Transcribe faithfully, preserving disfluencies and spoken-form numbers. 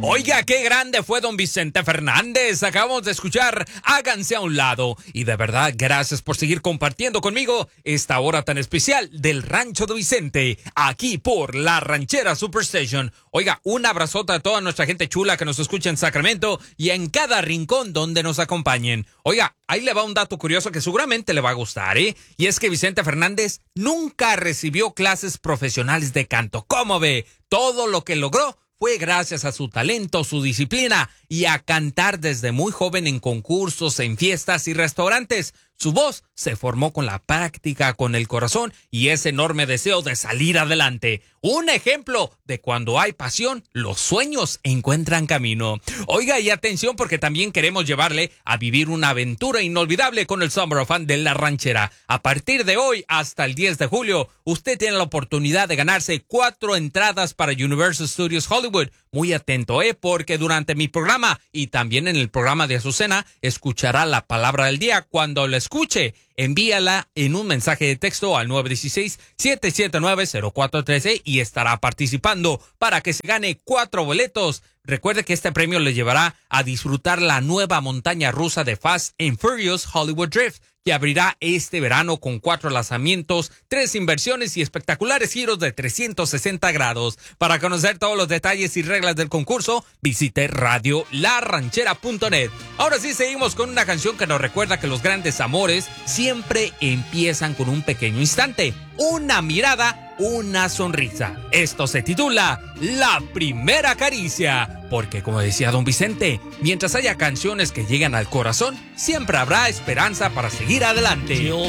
Oiga, qué grande fue don Vicente Fernández. Acabamos de escuchar Háganse a un lado. Y de verdad, gracias por seguir compartiendo conmigo esta hora tan especial del Rancho de Vicente, aquí por La Ranchera Superstation. Oiga, un abrazote a toda nuestra gente chula que nos escucha en Sacramento y en cada rincón donde nos acompañen. Oiga, ahí le va un dato curioso que seguramente le va a gustar, ¿eh? Y es que Vicente Fernández nunca recibió clases profesionales de canto. ¿Cómo ve? Todo lo que logró fue gracias a su talento, su disciplina y a cantar desde muy joven en concursos, en fiestas y restaurantes. Su voz se formó con la práctica, con el corazón y ese enorme deseo de salir adelante. Un ejemplo de cuando hay pasión, los sueños encuentran camino. Oiga, y atención porque también queremos llevarle a vivir una aventura inolvidable con el Summer of Fun de La Ranchera. A partir de hoy hasta el diez de julio, usted tiene la oportunidad de ganarse cuatro entradas para Universal Studios Hollywood. Muy atento, ¿eh? Porque durante mi programa y también en el programa de Azucena escuchará la palabra del día. Cuando la escuche, envíala en un mensaje de texto al nueve uno seis, siete siete nueve, cero cuatro uno tres y estará participando para que se gane cuatro boletos. Recuerde que este premio le llevará a disfrutar la nueva montaña rusa de Fast and Furious Hollywood Drift, que abrirá este verano con cuatro lanzamientos, tres inversiones y espectaculares giros de trescientos sesenta grados. Para conocer todos los detalles y reglas del concurso, visite radio la ranchera punto net. Ahora sí, seguimos con una canción que nos recuerda que los grandes amores siempre empiezan con un pequeño instante, una mirada, una sonrisa. Esto se titula La Primera Caricia. Porque como decía don Vicente, mientras haya canciones que llegan al corazón, siempre habrá esperanza para seguir adelante.